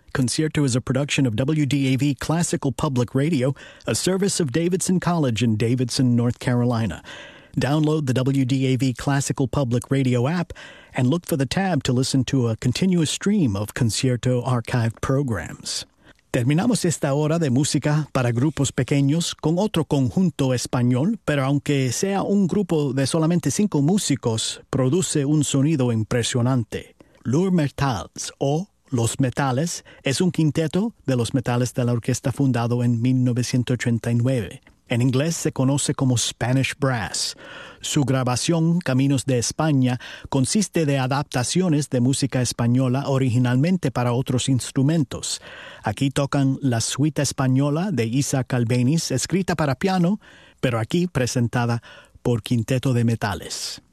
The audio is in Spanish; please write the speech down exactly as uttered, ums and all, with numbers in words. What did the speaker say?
Concierto is a production of W D A V Classical Public Radio, a service of Davidson College in Davidson, North Carolina. Download the W D A V Classical Public Radio app and look for the tab to listen to a continuous stream of Concierto archived programs. Terminamos esta hora de música para grupos pequeños con otro conjunto español, pero aunque sea un grupo de solamente cinco músicos, produce un sonido impresionante. Lur Metals o Los Metales es un quinteto de los metales de la orquesta fundado en mil novecientos ochenta y nueve. En inglés se conoce como Spanish Brass. Su grabación, Caminos de España, consiste de adaptaciones de música española originalmente para otros instrumentos. Aquí tocan la suite española de Isaac Albéniz, escrita para piano, pero aquí presentada por Quinteto de Metales.